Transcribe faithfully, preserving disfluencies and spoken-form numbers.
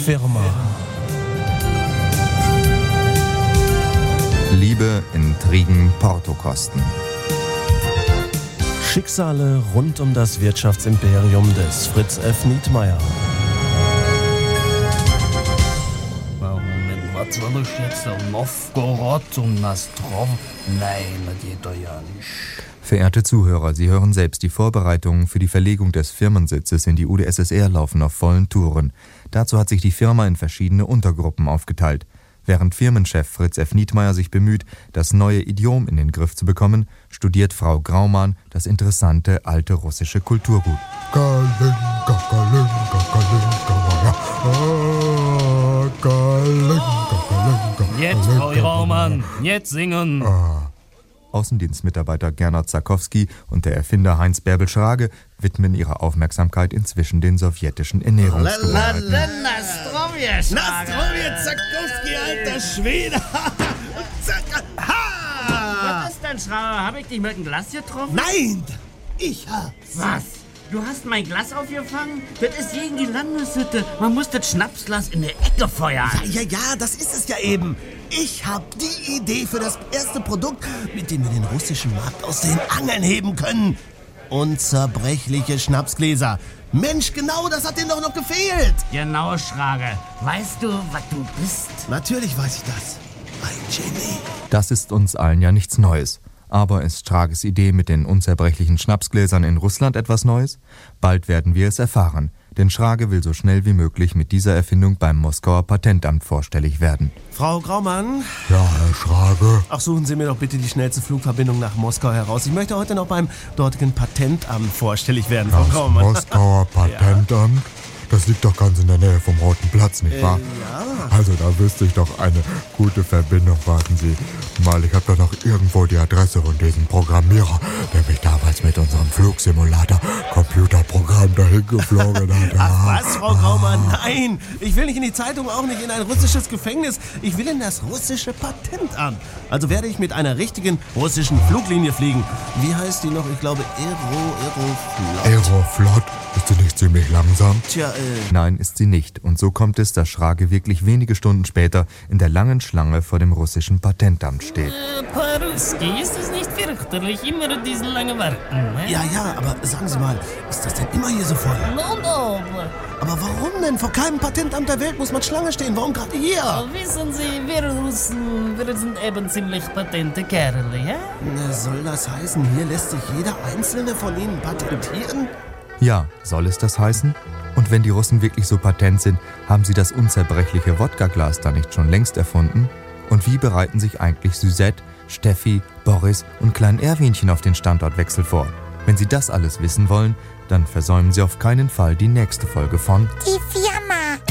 Firma. Liebe, Intrigen, Portokosten. Schicksale rund um das Wirtschaftsimperium des Fritz F. Nietmeyer. Moment, was war das jetzt? Novgorod und Nastrov? Nein, das geht doch ja nicht. Verehrte Zuhörer, Sie hören selbst, die Vorbereitungen für die Verlegung des Firmensitzes in die U d S S R laufen auf vollen Touren. Dazu hat sich die Firma in verschiedene Untergruppen aufgeteilt. Während Firmenchef Fritz F. Nietmeyer sich bemüht, das neue Idiom in den Griff zu bekommen, studiert Frau Graumann das interessante alte russische Kulturgut. Kalinka, Kalinka, Kalinka, ah, Kalinka, Kalinka, Jetzt, Frau Graumann, jetzt singen. Ah. Außendienstmitarbeiter Gernot Zakowski und der Erfinder Heinz Bärbel-Schrage widmen ihre Aufmerksamkeit inzwischen den sowjetischen Ernährungsgewohnheiten. Nastrovje, Nastrovje, Zakowski, alter Schwede. Ha! Was ist denn, Schrauer? Hab ich dich mit dem Glas getroffen? Nein, ich hab's. Was? Du hast mein Glas aufgefangen? Das ist gegen die Landessitte. Man muss das Schnapsglas in der Ecke feuern. Ja, ja, ja, das ist es ja eben. Ich hab die Idee für das erste Produkt, mit dem wir den russischen Markt aus den Angeln heben können. Unzerbrechliche Schnapsgläser. Mensch, genau, das hat dir doch noch gefehlt. Genau, Schrage. Weißt du, was du bist? Natürlich weiß ich das. Ein Genie. Das ist uns allen ja nichts Neues. Aber ist Schrages Idee mit den unzerbrechlichen Schnapsgläsern in Russland etwas Neues? Bald werden wir es erfahren, denn Schrage will so schnell wie möglich mit dieser Erfindung beim Moskauer Patentamt vorstellig werden. Frau Graumann? Ja, Herr Schrage. Ach, suchen Sie mir doch bitte die schnellste Flugverbindung nach Moskau heraus. Ich möchte heute noch beim dortigen Patentamt vorstellig werden, Frau Das Graumann. Moskauer Patentamt? Das liegt doch ganz in der Nähe vom Roten Platz, nicht wahr? Äh, ja. Also da wüsste ich doch eine gute Verbindung. Warten Sie mal, ich habe doch noch irgendwo die Adresse von diesem Programmierer, der mich damals mit unserem Flugsimulator Computerprogramm dahin geflogen hat. Ach was, Frau Graumann, nein. Ich will nicht in die Zeitung, auch nicht in ein russisches Gefängnis. Ich will in das russische Patentamt. Also werde ich mit einer richtigen russischen Fluglinie fliegen. Wie heißt die noch? Ich glaube Aero, Aeroflot. Aeroflot? Ist die nicht ziemlich langsam? Tja, äh... Nein, ist sie nicht. Und so kommt es, dass Schrage wirklich wenige Stunden später in der langen Schlange vor dem russischen Patentamt steht. Äh, Paruski, ist es nicht fürchterlich, immer diese lange Warten, ne? Ja, ja, aber sagen Sie mal, ist das denn immer hier so voll? No, no. Aber warum denn? Vor keinem Patentamt der Welt muss man Schlange stehen. Warum gerade hier? Wissen Sie, wir Russen, wir sind eben ziemlich patente Kerle, ja? Na, soll das heißen, hier lässt sich jeder einzelne von Ihnen patentieren? Ja, soll es das heißen? Und wenn die Russen wirklich so patent sind, haben sie das unzerbrechliche Wodkaglas da nicht schon längst erfunden? Und wie bereiten sich eigentlich Suzette, Steffi, Boris und Klein Erwinchen auf den Standortwechsel vor? Wenn Sie das alles wissen wollen, dann versäumen Sie auf keinen Fall die nächste Folge von Die Firma.